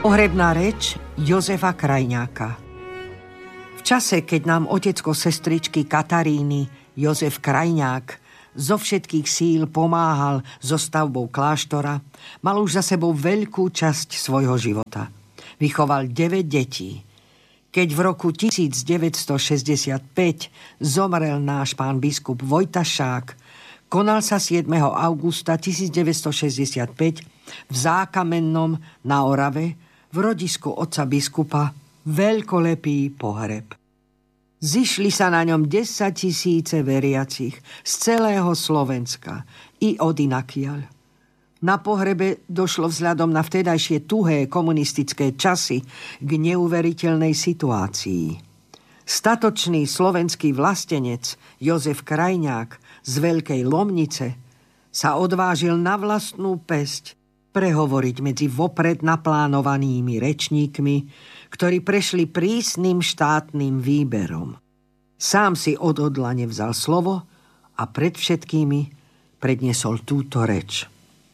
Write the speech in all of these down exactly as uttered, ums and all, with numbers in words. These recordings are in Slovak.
Pohrebná reč Jozefa Krajňáka. V čase, keď nám otecko sestričky Kataríny Jozef Krajňák zo všetkých síl pomáhal so stavbou kláštora, mal už za sebou veľkú časť svojho života. Vychoval deväť detí. Keď v roku devätnásťstošesťdesiatpäť zomrel náš pán biskup Vojtašák, konal sa siedmeho augusta devätnásťstošesťdesiatpäť v Zákamennom na Orave v rodisku otca biskupa veľkolepý pohreb. Zišli sa na ňom desaťtisíce veriacich z celého Slovenska i odinakiaľ. Na pohrebe došlo vzhľadom na vtedajšie tuhé komunistické časy k neuveriteľnej situácii. Statočný slovenský vlastenec Jozef Krajňák z Veľkej Lomnice sa odvážil na vlastnú päsť prehovoriť medzi vopred naplánovanými rečníkmi, ktorí prešli prísnym štátnym výberom. Sám si odhodlane vzal slovo a pred všetkými predniesol túto reč.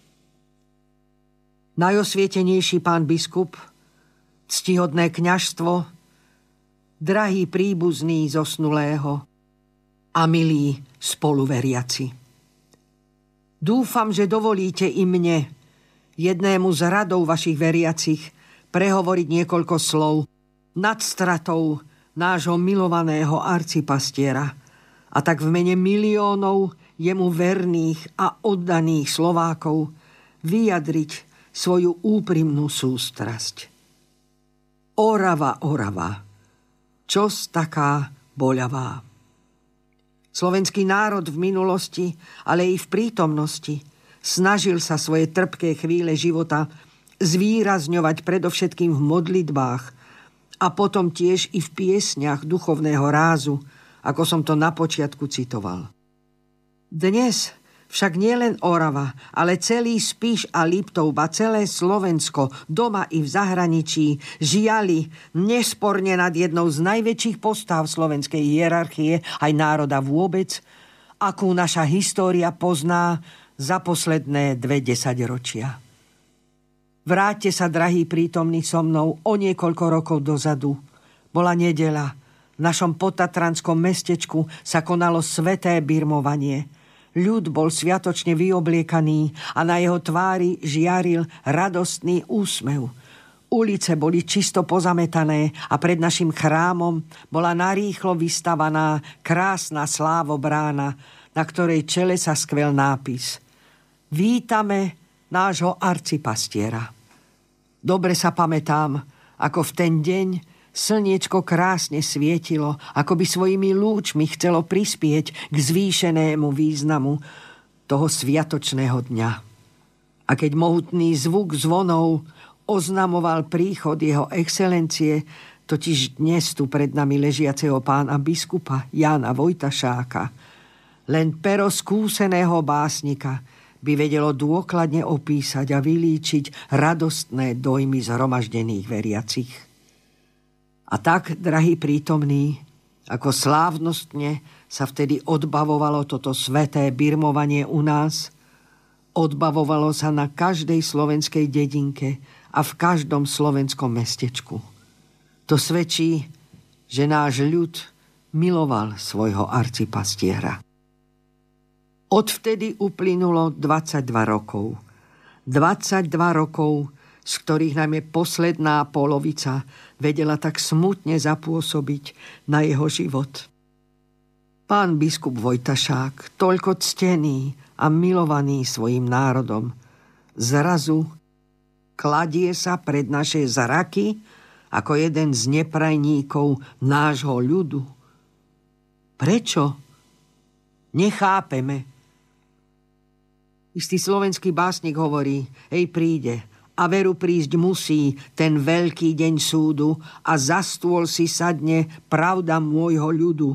Najosvietenejší pán biskup, ctihodné kňazstvo, drahí príbuzní zosnulého a milí spoluveriaci. Dúfam, že dovolíte i mne, jednému z radov vašich veriacich, prehovoriť niekoľko slov nad stratou nášho milovaného arcipastiera a tak v mene miliónov jemu verných a oddaných Slovákov vyjadriť svoju úprimnú sústrasť. Orava, Orava, čos taká boľavá. Slovenský národ v minulosti, ale i v prítomnosti snažil sa svoje trpké chvíle života zvýrazňovať predovšetkým v modlitbách a potom tiež i v piesňach duchovného rázu, ako som to na počiatku citoval. Dnes však nielen Orava, ale celý Spiš a Liptov, ba celé Slovensko, doma i v zahraničí, žiali nesporne nad jednou z najväčších postáv slovenskej hierarchie aj národa vôbec, akú naša história pozná za posledné dve desaťročia. Vráťte sa, drahí prítomní, so mnou o niekoľko rokov dozadu. Bola nedeľa. V našom potatranskom mestečku sa konalo sväté birmovanie. Ľud bol sviatočne vyobliekaný a na jeho tvári žiaril radostný úsmev. Ulice boli čisto pozametané a pred našim chrámom bola narýchlo vystavaná krásna slávobrána, na ktorej čele sa skvel nápis: Vítame nášho arcipastiera. Dobre sa pamätám, ako v ten deň slniečko krásne svietilo, ako by svojimi lúčmi chcelo prispieť k zvýšenému významu toho sviatočného dňa. A keď mohutný zvuk zvonov oznamoval príchod jeho excelencie, totiž dnes tu pred nami ležiaceho pána biskupa Jána Vojtašáka, len pero skúseného básnika by vedelo dôkladne opísať a vylíčiť radostné dojmy zhromaždených veriacich. A tak, drahí prítomní, ako slávnostne sa vtedy odbavovalo toto sväté birmovanie u nás, odbavovalo sa na každej slovenskej dedinke a v každom slovenskom mestečku. To svedčí, že náš ľud miloval svojho arcipastiera. Odvtedy uplynulo dvadsaťdva rokov. dvadsaťdva rokov, z ktorých najmä posledná polovica vedela tak smutne zapôsobiť na jeho život. Pán biskup Vojtašák, toľko ctený a milovaný svojim národom, zrazu kladie sa pred naše zraky ako jeden z neprajníkov nášho ľudu. Prečo? Nechápeme. Istý slovenský básnik hovorí: Ej, príde, a veru prísť musí ten veľký deň súdu a za stôl si sadne pravda môjho ľudu.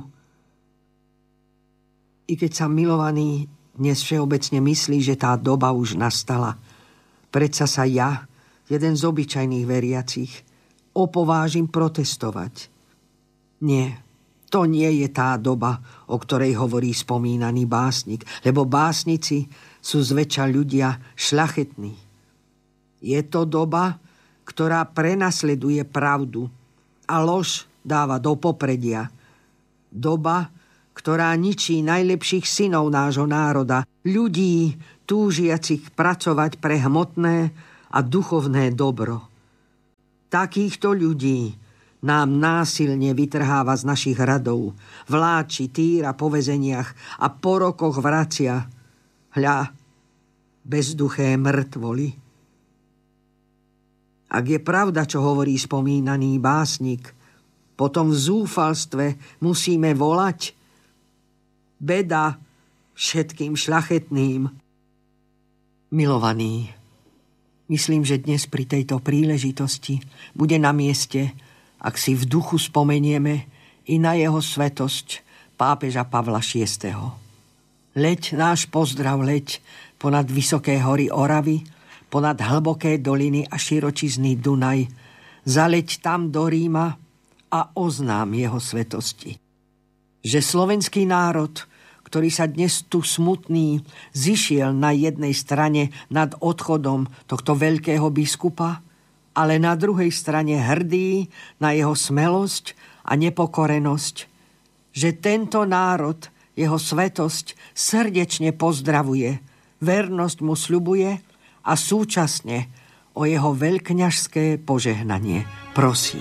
I keď sa milovaný dnes všeobecne myslí, že tá doba už nastala, predsa sa ja, jeden z obyčajných veriacich, opovážim protestovať. Nie, to nie je tá doba, o ktorej hovorí spomínaný básnik, lebo básnici sú zväčša ľudia šľachetní. Je to doba, ktorá prenasleduje pravdu a lož dáva do popredia. Doba, ktorá ničí najlepších synov nášho národa, ľudí túžiacich pracovať pre hmotné a duchovné dobro. Takýchto ľudí nám násilne vytrháva z našich radov, vláči, týra po väzeniach a po rokoch vracia. Hľa, bezduché mŕtvoly. Ak je pravda, čo hovorí spomínaný básnik, potom v zúfalstve musíme volať: beda všetkým šľachetným. Milovaní, myslím, že dnes pri tejto príležitosti bude na mieste, ak si v duchu spomenieme i na jeho svetosť pápeža Pavla šiesteho. Leď náš pozdrav, leď ponad vysoké hory Oravy, ponad hlboké doliny a širočizný Dunaj, zaleď tam do Ríma a oznám jeho svetosti. Že slovenský národ, ktorý sa dnes tu smutný zišiel na jednej strane nad odchodom tohto veľkého biskupa, ale na druhej strane hrdý na jeho smelosť a nepokorenosť, že tento národ jeho svetosť srdečne pozdravuje, vernosť mu sľubuje a súčasne o jeho veľkňažské požehnanie prosí.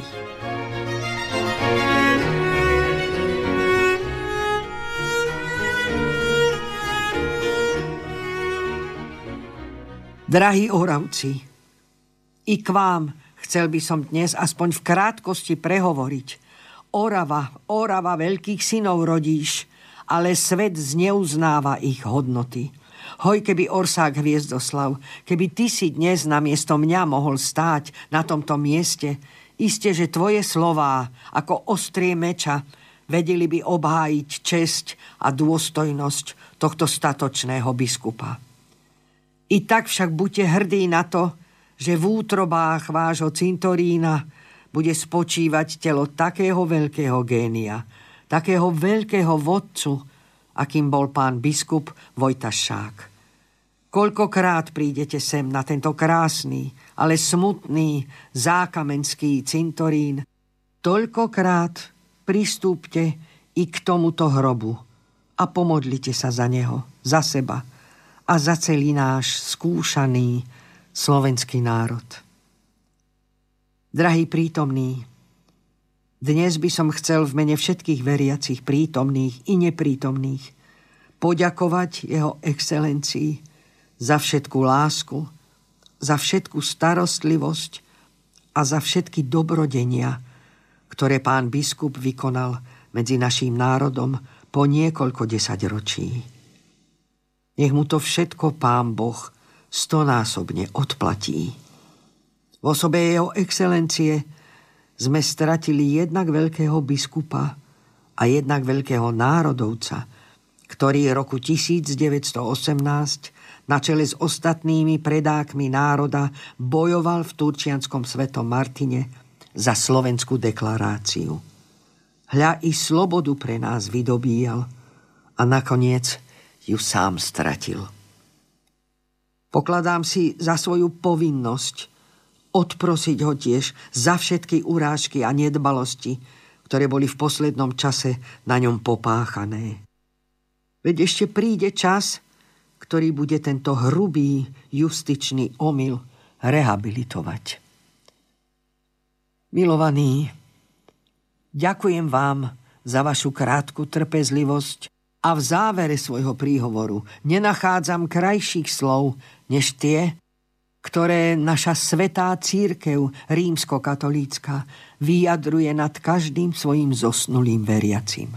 Drahí Oravci, i k vám chcel by som dnes aspoň v krátkosti prehovoriť. Orava, Orava veľkých synov rodíš, ale svet zneuznáva ich hodnoty. Hoj, keby Orsák Hviezdoslav, keby ty si dnes namiesto mňa mohol stáť na tomto mieste, iste, že tvoje slová, ako ostrie meča, vedeli by obhájiť česť a dôstojnosť tohto statočného biskupa. I tak však buďte hrdí na to, že v útrobách vášho cintorína bude spočívať telo takého veľkého génia, takého veľkého vodcu, akým bol pán biskup Vojtašák. Koľkokrát prídete sem na tento krásny, ale smutný zákamenský cintorín, toľkokrát pristúpte i k tomuto hrobu a pomodlite sa za neho, za seba a za celý náš skúšaný slovenský národ. Drahí prítomní, dnes by som chcel v mene všetkých veriacich prítomných i neprítomných poďakovať jeho excelencii za všetku lásku, za všetku starostlivosť a za všetky dobrodenia, ktoré pán biskup vykonal medzi naším národom po niekoľko desaťročí. Nech mu to všetko pán Boh stonásobne odplatí. V osobe jeho excelencie sme stratili jednak veľkého biskupa a jednak veľkého národovca, ktorý roku tisícdeväťstoosemnásť na čele s ostatnými predákmi národa bojoval v Turčianskom Svetom Martine za slovenskú deklaráciu. Hľa i slobodu pre nás vydobíjal a nakoniec ju sám stratil. Pokladám si za svoju povinnosť odprosiť ho tiež za všetky urážky a nedbalosti, ktoré boli v poslednom čase na ňom popáchané. Veď ešte príde čas, ktorý bude tento hrubý justičný omyl rehabilitovať. Milovaní, ďakujem vám za vašu krátku trpezlivosť a v závere svojho príhovoru nenachádzam krajších slov, než tie, ktoré naša svätá cirkev rímskokatolícka vyjadruje nad každým svojim zosnulým veriacim.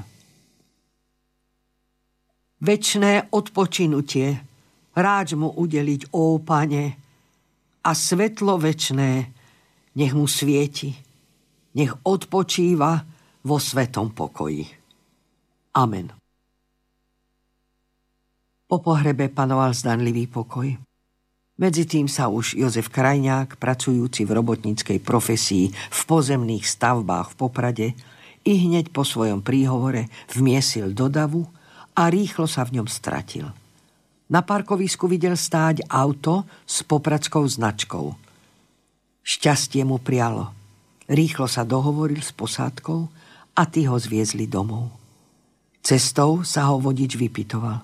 Večné odpočinutie ráč mu udeliť, ó Pane, a svetlo večné nech mu svieti, nech odpočíva vo svetom pokoji. Amen. Po pohrebe panoval zdanlivý pokoj. Medzi tým sa už Jozef Krajňák, pracujúci v robotníckej profesii v pozemných stavbách v Poprade, i hneď po svojom príhovore vmiesil do davu a rýchlo sa v ňom stratil. Na parkovisku videl stáť auto s popradskou značkou. Šťastie mu prialo. Rýchlo sa dohovoril s posádkou a tí ho zviezli domov. Cestou sa ho vodič vypytoval.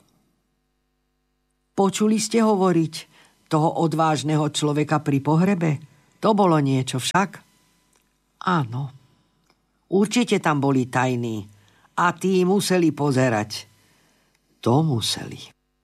Počuli ste hovoriť toho odvážneho človeka pri pohrebe? To bolo niečo však? Áno. Určite tam boli tajní a tí museli pozerať. To museli.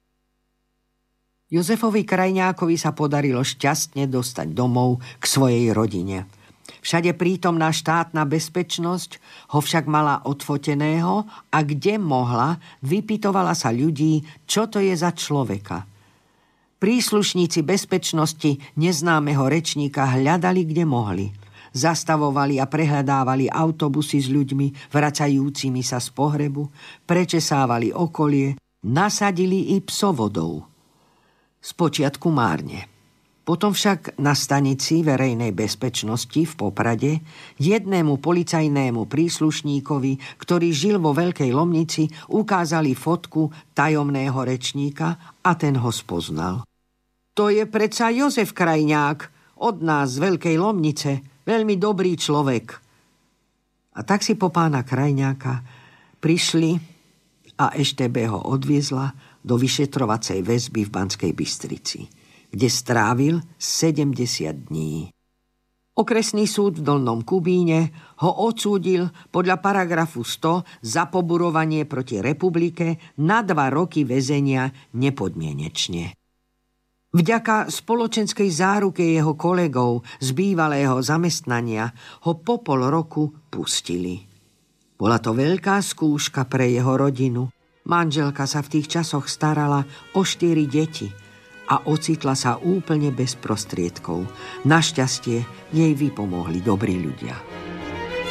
Jozefovi Krajňákovi sa podarilo šťastne dostať domov k svojej rodine. Všade prítomná štátna bezpečnosť ho však mala odfoteného a kde mohla, vypytovala sa ľudí, čo to je za človeka. Príslušníci bezpečnosti neznámeho rečníka hľadali, kde mohli. Zastavovali a prehľadávali autobusy s ľuďmi, vracajúcimi sa z pohrebu, prečesávali okolie, nasadili i psovodov. Spočiatku márne. Potom však na stanici verejnej bezpečnosti v Poprade jednému policajnému príslušníkovi, ktorý žil vo Veľkej Lomnici, ukázali fotku tajomného rečníka a ten ho spoznal. To je predsa Jozef Krajňák, od nás z Veľkej Lomnice, veľmi dobrý človek. A tak si po pána Krajňáka prišli a es té bé ho odviezla do vyšetrovacej väzby v Banskej Bystrici, kde strávil sedemdesiat dní. Okresný súd v Dolnom Kubíne ho odsúdil podľa paragrafu sto za poburovanie proti republike na dva roky väzenia nepodmienečne. Vďaka spoločenskej záruke jeho kolegov z bývalého zamestnania ho po pol roku pustili. Bola to veľká skúška pre jeho rodinu. Manželka sa v tých časoch starala o štyri deti a ocitla sa úplne bez prostriedkov. Našťastie jej vypomohli dobrí ľudia.